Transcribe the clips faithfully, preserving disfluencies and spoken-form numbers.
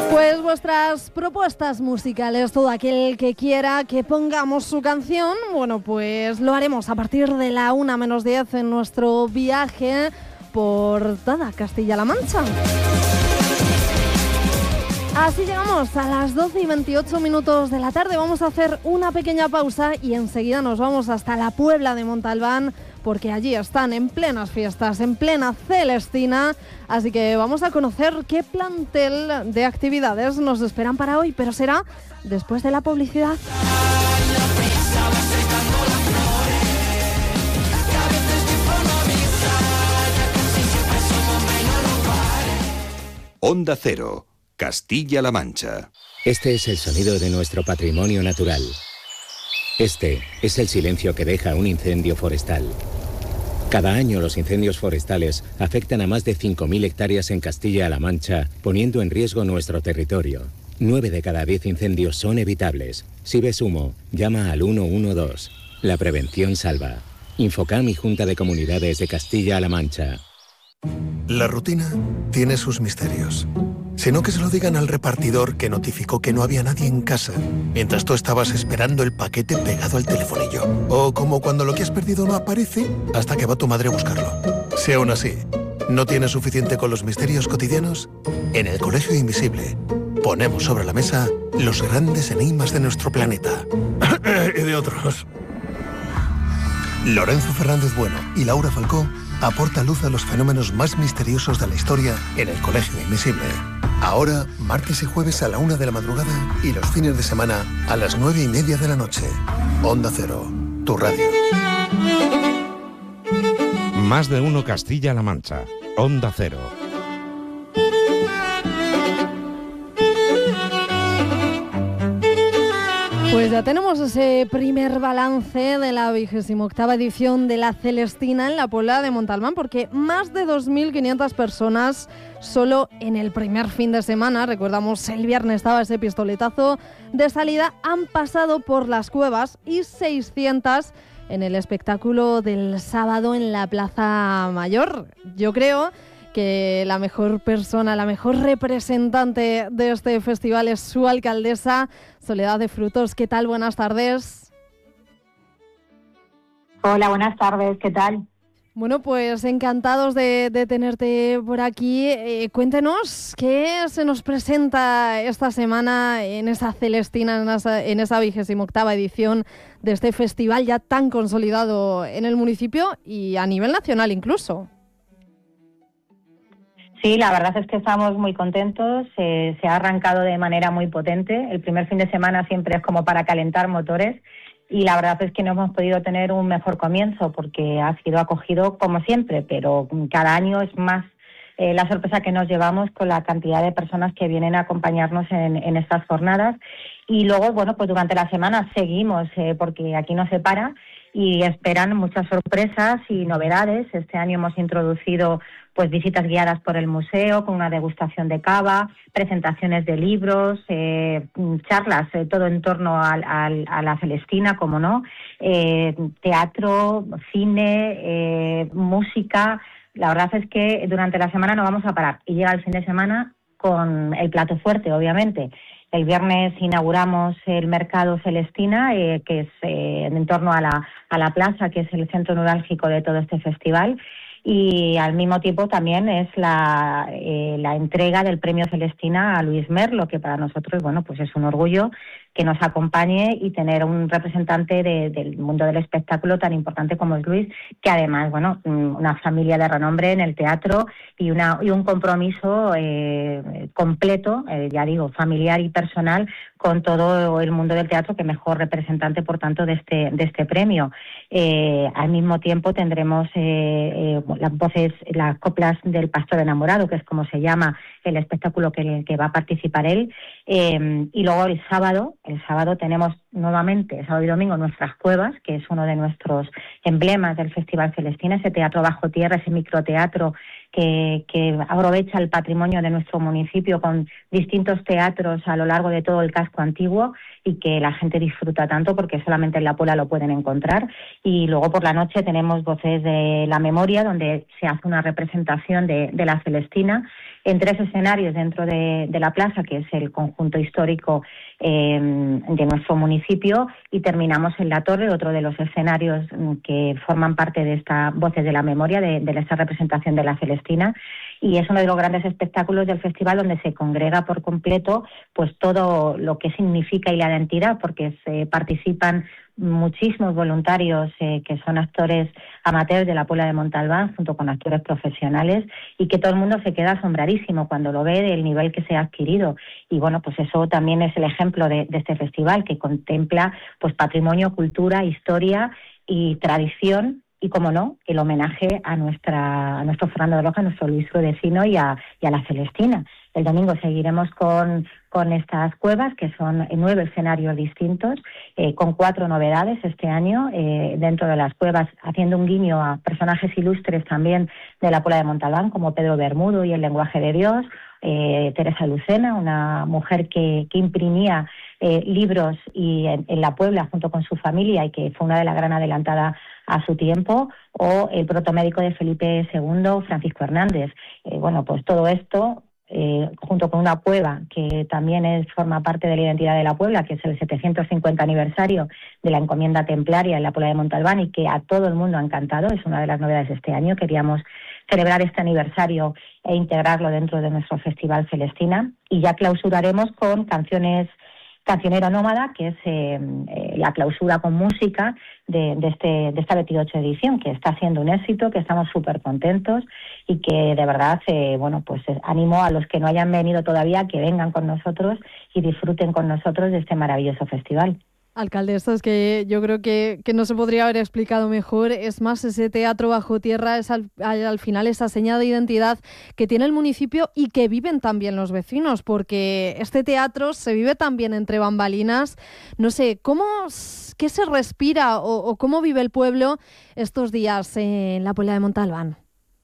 Pues vuestras propuestas musicales, todo aquel que quiera que pongamos su canción, bueno, pues lo haremos a partir de la una menos diez en nuestro viaje por toda Castilla-La Mancha. Así llegamos a las doce y veintiocho minutos de la tarde. Vamos a hacer una pequeña pausa y enseguida nos vamos hasta la Puebla de Montalbán, porque allí están en plenas fiestas, en plena Celestina. Así que vamos a conocer qué plantel de actividades nos esperan para hoy, pero será después de la publicidad. Onda Cero, Castilla-La Mancha. Este es el sonido de nuestro patrimonio natural. Este es el silencio que deja un incendio forestal. Cada año los incendios forestales afectan a más de cinco mil hectáreas en Castilla-La Mancha, poniendo en riesgo nuestro territorio. nueve de cada diez incendios son evitables. Si ves humo, llama al uno uno dos. La prevención salva. Infocam y Junta de Comunidades de Castilla-La Mancha. La rutina tiene sus misterios. Sino que se lo digan al repartidor que notificó que no había nadie en casa mientras tú estabas esperando el paquete pegado al telefonillo. O como cuando lo que has perdido no aparece hasta que va tu madre a buscarlo. Si aún así no tienes suficiente con los misterios cotidianos, en el Colegio Invisible ponemos sobre la mesa los grandes enigmas de nuestro planeta. Y de otros. Lorenzo Fernández Bueno y Laura Falcó aporta luz a los fenómenos más misteriosos de la historia en el Colegio Invisible. Ahora, martes y jueves a la una de la madrugada y los fines de semana a las nueve y media de la noche. Onda Cero, tu radio. Más de uno Castilla-La Mancha. Onda Cero. Pues ya tenemos ese primer balance de la vigésima octava edición de la Celestina en la Puebla de Montalbán, porque más de dos mil quinientas personas solo en el primer fin de semana, recordamos el viernes estaba ese pistoletazo de salida, han pasado por las cuevas y seiscientas en el espectáculo del sábado en la Plaza Mayor. Yo creo que la mejor persona, la mejor representante de este festival es su alcaldesa, Soledad de Frutos. ¿Qué tal? Buenas tardes. Hola, buenas tardes. ¿Qué tal? Bueno, pues encantados de, de tenerte por aquí. Eh, cuéntenos qué se nos presenta esta semana en esa Celestina, en esa, en esa vigésima octava edición de este festival ya tan consolidado en el municipio y a nivel nacional incluso. Sí, la verdad es que estamos muy contentos, eh, se ha arrancado de manera muy potente. El primer fin de semana siempre es como para calentar motores y la verdad es que no hemos podido tener un mejor comienzo porque ha sido acogido como siempre, pero cada año es más eh, la sorpresa que nos llevamos con la cantidad de personas que vienen a acompañarnos en, en estas jornadas. Y luego, bueno, pues durante la semana seguimos eh, porque aquí no se para y esperan muchas sorpresas y novedades. Este año hemos introducido pues visitas guiadas por el museo con una degustación de cava, presentaciones de libros, eh, charlas, eh, todo en torno al, al, a la Celestina, como no, eh, teatro, cine, eh, música. La verdad es que durante la semana no vamos a parar y llega el fin de semana con el plato fuerte, obviamente. El viernes inauguramos el Mercado Celestina, eh, que es eh, en torno a la, a la plaza, que es el centro neurálgico de todo este festival. Y al mismo tiempo también es la, eh, la entrega del premio Celestina a Luis Merlo, que para nosotros, bueno, pues es un orgullo que nos acompañe y tener un representante de, del mundo del espectáculo tan importante como es Luis, que además, bueno, una familia de renombre en el teatro y, una, y un compromiso eh, completo, eh, ya digo, familiar y personal con todo el mundo del teatro, que mejor representante, por tanto, de este, de este premio. Eh, al mismo tiempo tendremos eh, eh, las voces, las coplas del Pastor Enamorado, que es como se llama el espectáculo que, que va a participar él. Eh, y luego el sábado, el sábado tenemos nuevamente, sábado y domingo, nuestras cuevas, que es uno de nuestros emblemas del Festival Celestina, ese teatro bajo tierra, ese microteatro que, que aprovecha el patrimonio de nuestro municipio con distintos teatros a lo largo de todo el casco antiguo y que la gente disfruta tanto porque solamente en La Puebla lo pueden encontrar. Y luego por la noche tenemos Voces de la Memoria, donde se hace una representación de, de la Celestina en tres escenarios dentro de, de la plaza, que es el conjunto histórico eh, de nuestro municipio, y terminamos en La Torre, otro de los escenarios que forman parte de esta Voces de la Memoria, de, de esta representación de la Celestina, y es uno de los grandes espectáculos del festival donde se congrega por completo pues todo lo que significa y la identidad, porque se participan muchísimos voluntarios eh, que son actores amateurs de la Puebla de Montalbán junto con actores profesionales, y que todo el mundo se queda asombradísimo cuando lo ve del nivel que se ha adquirido. Y bueno, pues eso también es el ejemplo de, de este festival, que contempla pues patrimonio, cultura, historia y tradición, y como no, el homenaje a nuestra a nuestro Fernando de Loja, a nuestro Luis Rudecino y a, y a la Celestina. El domingo seguiremos con, con estas cuevas, que son nueve escenarios distintos, eh, con cuatro novedades este año eh, dentro de las cuevas, haciendo un guiño a personajes ilustres también de la Puebla de Montalbán, como Pedro Bermudo y El lenguaje de Dios, eh, Teresa Lucena, una mujer que, que imprimía eh, libros y en, en la Puebla junto con su familia y que fue una de las gran adelantada a su tiempo, o el protomédico de Felipe segundo, Francisco Hernández. Eh, bueno, pues todo esto, eh, junto con una cueva que también es, forma parte de la identidad de la Puebla, que es el setecientos cincuenta aniversario de la encomienda templaria en la Puebla de Montalbán, y que a todo el mundo ha encantado, es una de las novedades de este año. Queríamos celebrar este aniversario e integrarlo dentro de nuestro Festival Celestina, y ya clausuraremos con canciones Cancionero Nómada, que es eh, eh, la clausura con música de, de, este, de esta veintiocho edición, que está siendo un éxito, que estamos súper contentos y que de verdad, eh, bueno, pues eh, animo a los que no hayan venido todavía que vengan con nosotros y disfruten con nosotros de este maravilloso festival. Alcaldesa, es que yo creo que, que no se podría haber explicado mejor. Es más, ese teatro bajo tierra es al, al final esa señal de identidad que tiene el municipio y que viven también los vecinos, porque este teatro se vive también entre bambalinas. No sé, ¿cómo, qué se respira o, o cómo vive el pueblo estos días en la Puebla de Montalbán?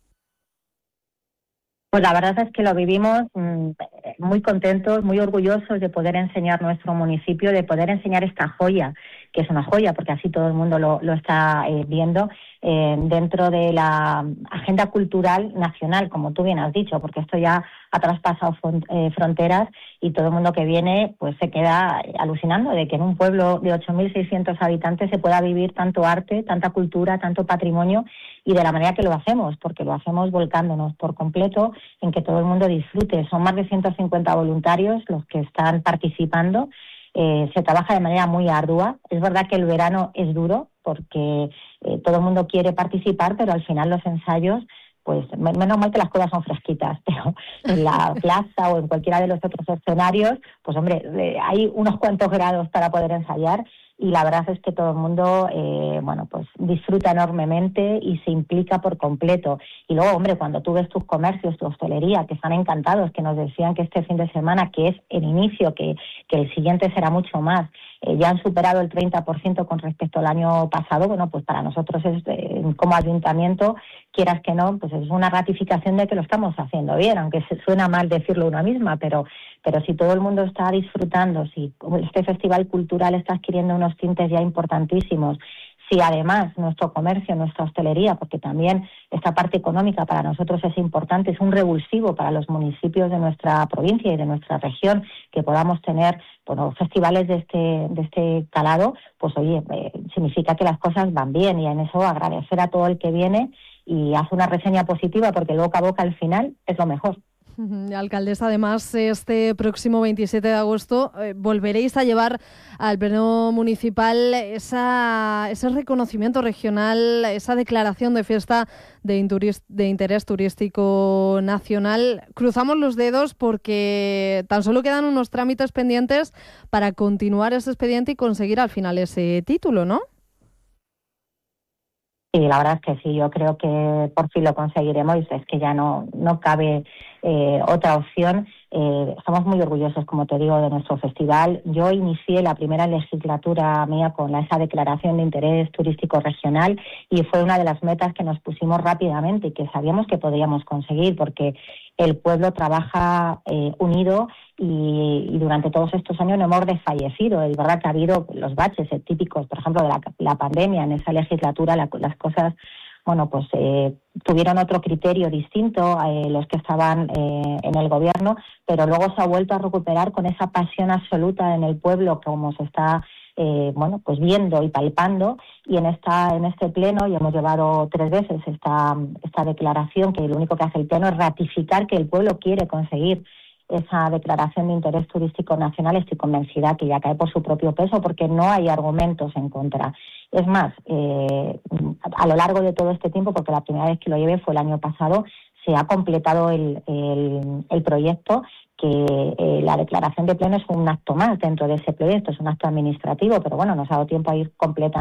Pues la verdad es que lo vivimos mmm, muy contentos, muy orgullosos de poder enseñar nuestro municipio, de poder enseñar esta joya, que es una joya, porque así todo el mundo lo, lo está eh, viendo, eh, dentro de la agenda cultural nacional, como tú bien has dicho, porque esto ya ha traspasado fron- eh, fronteras, y todo el mundo que viene pues se queda alucinando de que en un pueblo de ocho mil seiscientos habitantes se pueda vivir tanto arte, tanta cultura, tanto patrimonio, y de la manera que lo hacemos, porque lo hacemos volcándonos por completo en que todo el mundo disfrute. Son más de ciento cincuenta voluntarios los que están participando. Eh, se trabaja de manera muy ardua. Es verdad que el verano es duro porque eh, todo el mundo quiere participar, pero al final los ensayos, pues menos mal que las cosas son fresquitas, pero en la plaza o en cualquiera de los otros escenarios, pues hombre, eh, hay unos cuantos grados para poder ensayar, y la verdad es que todo el mundo, eh, bueno, pues disfruta enormemente y se implica por completo. Y luego, hombre, cuando tú ves tus comercios, tu hostelería, que están encantados, que nos decían que este fin de semana, que es el inicio, que, que el siguiente será mucho más, eh, ya han superado el treinta por ciento con respecto al año pasado, bueno, pues para nosotros es, eh, como ayuntamiento, quieras que no, pues es una ratificación de que lo estamos haciendo bien, aunque se suena mal decirlo una misma, pero, pero si todo el mundo está disfrutando, si este festival cultural está adquiriendo unos tintes ya importantísimos, si además nuestro comercio, nuestra hostelería, porque también esta parte económica para nosotros es importante, es un revulsivo para los municipios de nuestra provincia y de nuestra región, que podamos tener, bueno, festivales de este de este calado, pues oye, eh, significa que las cosas van bien, y en eso agradecer a todo el que viene y hace una reseña positiva, porque el boca a boca al final es lo mejor. Alcaldesa, además, este próximo veintisiete de agosto eh, volveréis a llevar al pleno municipal esa, ese reconocimiento regional, esa declaración de fiesta de, inturis, de interés turístico nacional. Cruzamos los dedos porque tan solo quedan unos trámites pendientes para continuar ese expediente y conseguir al final ese título, ¿no? Sí, la verdad es que sí, yo creo que por fin lo conseguiremos, y es que ya no, no cabe eh, otra opción. Eh, estamos muy orgullosos, como te digo, de nuestro festival. Yo inicié la primera legislatura mía con esa declaración de interés turístico regional y fue una de las metas que nos pusimos rápidamente y que sabíamos que podíamos conseguir, porque el pueblo trabaja eh, unido y, y durante todos estos años no hemos desfallecido. Es verdad que ha habido los baches eh, típicos, por ejemplo, de la, la pandemia. En esa legislatura la, las cosas, bueno, pues eh, tuvieron otro criterio distinto a eh, los que estaban eh, en el gobierno, pero luego se ha vuelto a recuperar con esa pasión absoluta en el pueblo, como se está eh, bueno, pues viendo y palpando, y en esta en este pleno, y hemos llevado tres veces esta, esta declaración, que lo único que hace el pleno es ratificar que el pueblo quiere conseguir esa declaración de interés turístico nacional. Estoy convencida que ya cae por su propio peso, porque no hay argumentos en contra. Es más, eh, a lo largo de todo este tiempo, porque la primera vez que lo llevé fue el año pasado, se ha completado el, el, el proyecto, que eh, la declaración de pleno es un acto más dentro de ese proyecto, es un acto administrativo, pero bueno, nos ha dado tiempo a ir completando